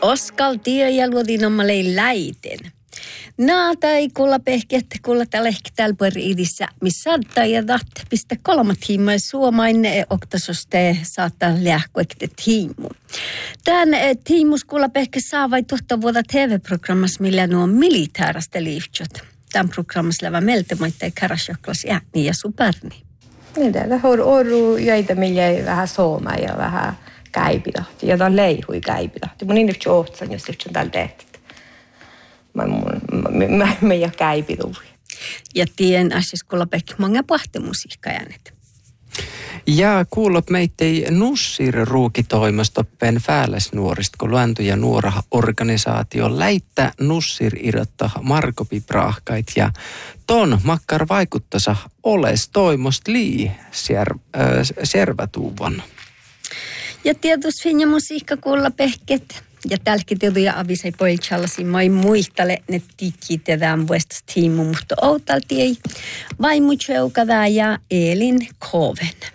Oskal tie ja luodin omalei läiten. Naata ei kuulla pehket, kuulla tällä ehkä täällä puoliidissä, missä saattaa ja pistä 3 tiimaa suomain oktasoste saattaa lähkuekte tiimu. Tämän tiimus kuulla pehke saa vai tuotta vuotta TV-programmassa, millä nuo militaarasta liivtsot. Tämän programmassa lävä meltemoittaa karasjoklas ääni ja superni. Niin, täällä on ollut jäitä, millä vähän sooma ja vähän käipilahti. Ja tämä leihui käipilahti. Mun nyt johtsan, jos nyt on täällä tehty. Mä ei ole käipiluvi. Ja tien asias kuulla pehke monga pahtimusiikka äänet. Ja kuulop meitei Nussir ruukitoimistoppen fääläsnuorista, kun luentu ja nuora organisaatio läittä Nussir irrottaa Markopi Praahkait ja ton makkar vaikuttasa oles toimost lii servätuuvon. Ja tietysti finja musiikka kuulla pehket. Ja tälläkin tietysti avisai poichallasi mai muistale ne tikit ja tämän vuostas tiimu, mutta outalti ei. Vai muutseukada ja Elin Koven.